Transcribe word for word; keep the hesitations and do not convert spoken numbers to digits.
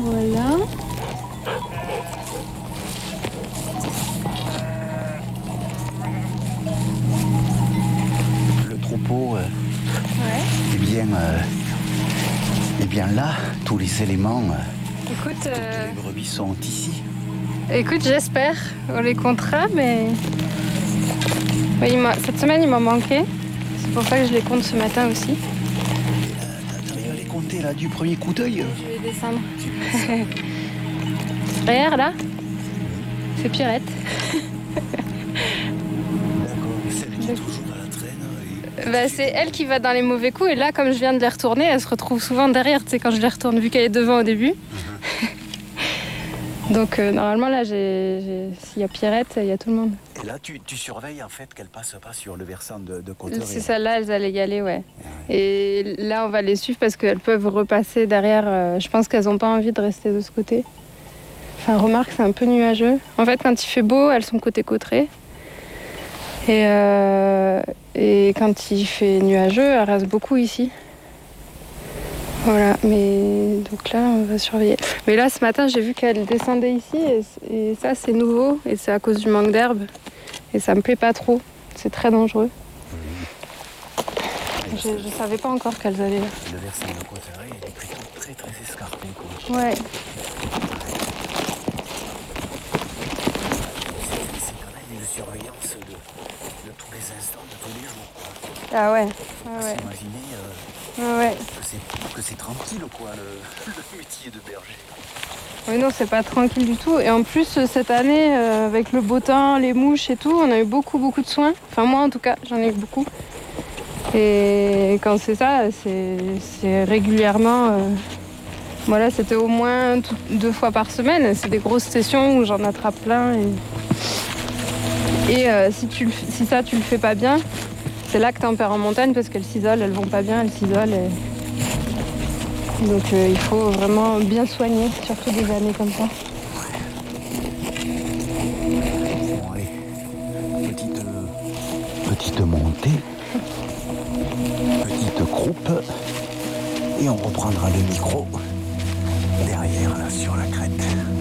Voilà. Le troupeau, euh, Ouais. eh bien, euh, eh bien là, tous les éléments, euh, Écoute, toutes euh, les brebis sont ici. écoute, j'espère. On les comptera, mais oui, il m'a- cette semaine, il m'a manqué. C'est pour ça que je les compte ce matin aussi. T'arrives à les compter là du premier coup d'œil. Je vais descendre. Derrière, là, c'est Pierrette. D'accord, celle qui est toujours à la traîne. Et... Bah, c'est elle qui va dans les mauvais coups. Et là, comme je viens de les retourner, elle se retrouve souvent derrière, tu sais, quand je les retourne, vu qu'elle est devant au début. Donc, euh, normalement, là, j'ai, j'ai... s'il y a Pierrette, il y a tout le monde. Et là, tu, tu surveilles en fait qu'elles passent pas sur le versant de, de Côte-Rire. C'est celle-là, elles allaient y aller, ouais. Et là, on va les suivre parce qu'elles peuvent repasser derrière. Euh, je pense qu'elles n'ont pas envie de rester de ce côté. Enfin, remarque, c'est un peu nuageux. En fait, quand il fait beau, elles sont côté Cauterets. Et, euh, et quand il fait nuageux, elles restent beaucoup ici. Voilà, mais donc là, on va surveiller. Mais là, ce matin, j'ai vu qu'elle descendait ici et, et ça, c'est nouveau et c'est à cause du manque d'herbe. Et ça me plaît pas trop. C'est très dangereux. Je ne savais pas encore qu'elles allaient là. Le versant de Côte-Rire, il est plutôt très très escarpé, quoi. Ouais. C'est quand même une surveillance de, de tous les instants, de tous les jours, quoi. Ah ouais. Faut Ah pas ouais. s'imaginer euh, Ah ouais. que c'est, que c'est tranquille, quoi, le, le métier de berger. Oui, non, c'est pas tranquille du tout. Et en plus, cette année, euh, avec le beau temps, les mouches et tout, on a eu beaucoup, beaucoup de soins. Enfin, moi, en tout cas, j'en ai eu beaucoup. Et quand c'est ça, c'est, c'est régulièrement... Euh, voilà, c'était au moins tout, deux fois par semaine. C'est des grosses sessions où j'en attrape plein. Et, et euh, si, tu le, si ça, tu le fais pas bien, c'est là que t'en perds en montagne parce qu'elles s'isolent, elles vont pas bien, elles s'isolent. Et... Donc euh, il faut vraiment bien soigner, surtout des années comme ça. Bon, allez, petite, euh, petite montée, petite croupe, et on reprendra le micro derrière, là, sur la crête.